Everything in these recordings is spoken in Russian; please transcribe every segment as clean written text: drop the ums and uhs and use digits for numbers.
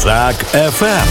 Казак ФМ.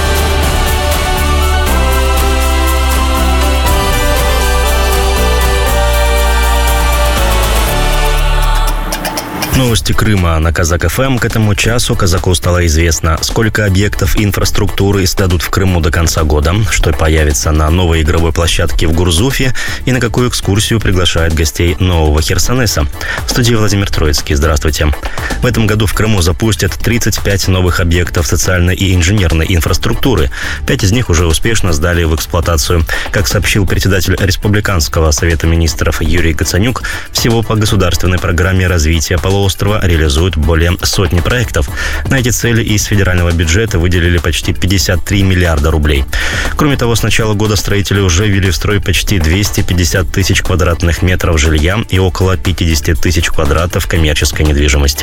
Новости Крыма на Казак ФМ. К этому часу казаку стало известно, сколько объектов инфраструктуры сдадут в Крыму до конца года, что появится на новой игровой площадке в Гурзуфе и на какую экскурсию приглашают гостей нового Херсонеса. В студии Владимир Троицкий. Здравствуйте. В этом году в Крыму запустят 35 новых объектов социальной и инженерной инфраструктуры. 5 из них уже успешно сдали в эксплуатацию. Как сообщил председатель Республиканского совета министров Юрий Гацанюк, всего по государственной программе развития полуострова реализуют более сотни проектов. На эти цели из федерального бюджета выделили почти 53 миллиарда рублей. Кроме того, с начала года строители уже ввели в строй почти 250 тысяч квадратных метров жилья и около 50 тысяч квадратов коммерческой недвижимости.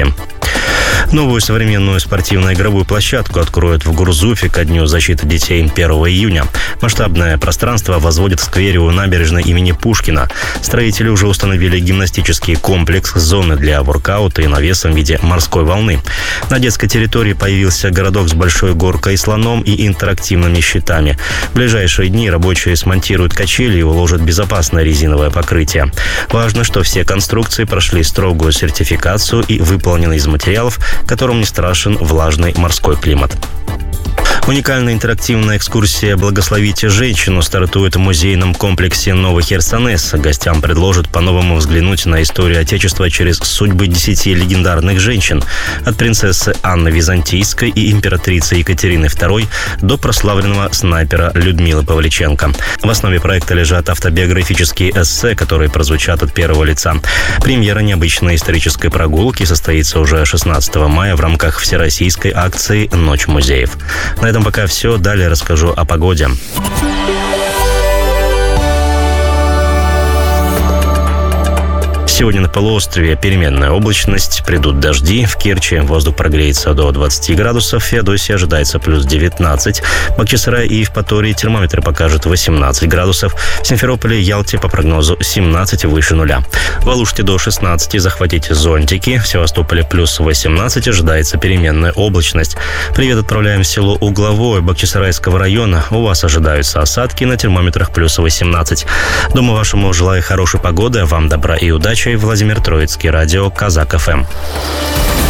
Новую современную спортивно-игровую площадку откроют в Гурзуфе ко Дню защиты детей 1 июня. Масштабное пространство возводят в сквере у набережной имени Пушкина. Строители уже установили гимнастический комплекс, зоны для воркаута и навесом в виде морской волны. На детской территории появился городок с большой горкой, слоном и интерактивными щитами. В ближайшие дни рабочие смонтируют качели и уложат безопасное резиновое покрытие. Важно, что все конструкции прошли строгую сертификацию и выполнены из материалов, которым не страшен влажный морской климат. Уникальная интерактивная экскурсия «Благословите женщину» стартует в музейном комплексе «Новый Херсонес». Гостям предложат по-новому взглянуть на историю Отечества через судьбы 10 легендарных женщин. От принцессы Анны Византийской и императрицы Екатерины II до прославленного снайпера Людмилы Павличенко. В основе проекта лежат автобиографические эссе, которые прозвучат от первого лица. Премьера необычной исторической прогулки состоится уже 16 мая в рамках всероссийской акции «Ночь музеев». На этом пока все. Далее расскажу о погоде. Сегодня на полуострове переменная облачность, придут дожди. В Керчи воздух прогреется до 20 градусов, в Феодосии ожидается плюс 19. В Бахчисарае и Евпатории термометры покажут 18 градусов. В Симферополе и Ялте по прогнозу 17 выше нуля. В Алуште до 16, захватите зонтики. В Севастополе плюс 18, ожидается переменная облачность. Привет отправляем в село Угловое Бахчисарайского района. У вас ожидаются осадки, на термометрах плюс 18. Дому вашему желаю хорошей погоды, вам добра и удачи. Владимир Троицкий, радио Казак ФМ.